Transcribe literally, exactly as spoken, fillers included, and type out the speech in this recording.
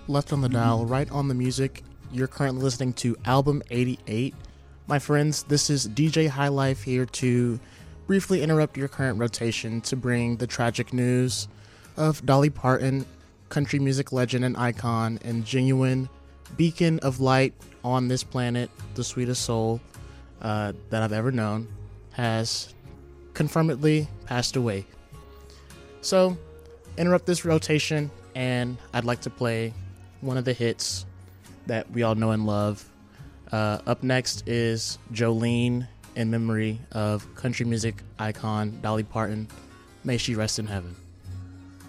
Left on the Dial, right on the music. You're currently listening to Album eighty-eight. My friends, this is D J High Life here to briefly interrupt your current rotation to bring the tragic news of Dolly Parton, country music legend and icon, and genuine beacon of light on this planet, the sweetest soul uh, that I've ever known, has confirmedly passed away. So, interrupt this rotation, and I'd like to play one of the hits that we all know and love. Uh, up next is Jolene, in memory of country music icon Dolly Parton. May she rest in heaven.